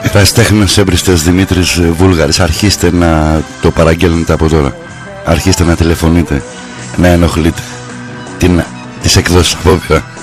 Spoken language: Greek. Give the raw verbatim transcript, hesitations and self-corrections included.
Ερασιτέχνες έμπριστες Δημήτρης Βούλγαρης, αρχίστε να το παραγγέλνετε από τώρα. Αρχίστε να τηλεφωνείτε, να ενοχλείτε την, τις εκδόσεις απόβερα.